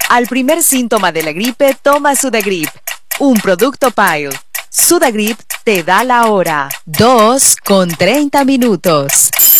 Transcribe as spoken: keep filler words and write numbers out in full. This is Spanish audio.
Al primer síntoma de la gripe, toma Sudagrip, un producto Pile. Sudagrip te da la hora. dos con treinta minutos.